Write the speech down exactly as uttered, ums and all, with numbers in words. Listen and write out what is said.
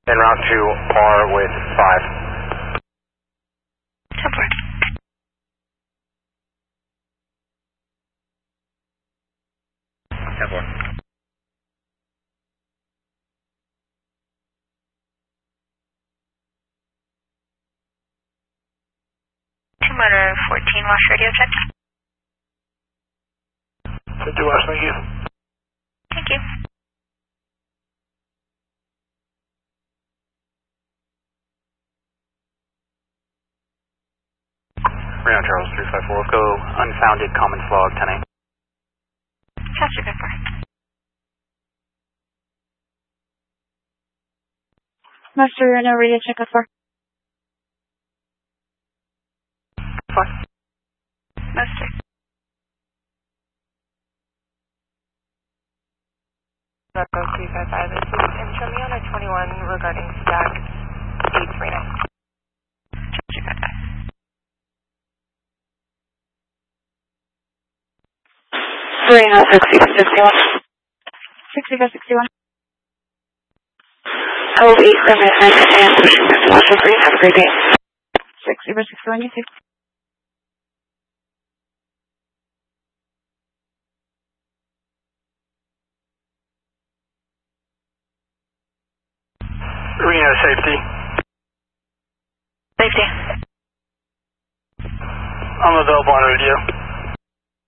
En route to par with five. ten four. ten four. two motor fourteen, watch radio check. fifty West, thank you. Thank you. Reno Charles three five four, go unfounded common flag ten eight. Chester ten four. Master Reno, radio check at four. Five. Master. Echo three five five, this is Intramiana twenty-one regarding stack eight three nine. Chester five five. Reno sixty-five sixty-one. sixty-five sixty-one. Oh, eight seven nine and watch for free. Have a great day. sixty-five sixty-one, you too. Reno safety. Safety. I'm available on radio.